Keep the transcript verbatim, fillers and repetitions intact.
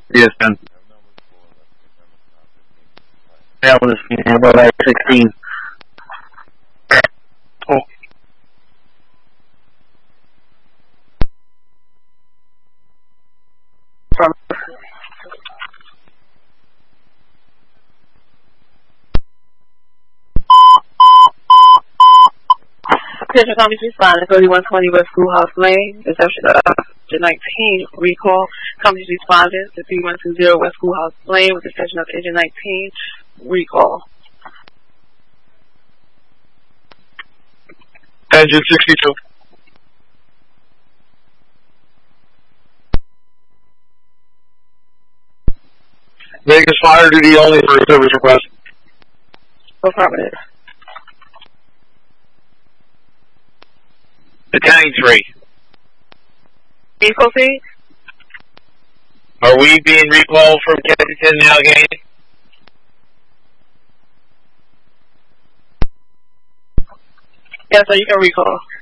Yes, man. That was about like sixteen. Oh. From Attention companies responding, thirty-one twenty West Schoolhouse Lane, reception of engine nineteen, recall. Companies responding to three one two zero West Schoolhouse Lane with reception of engine nineteen, recall. Engine sixty-two. Vegas fire duty only for a service request. Affirmative. Battalion three. Vehicle C? Are we being recalled from Kensington and Allegheny? Yes, sir, you can recall.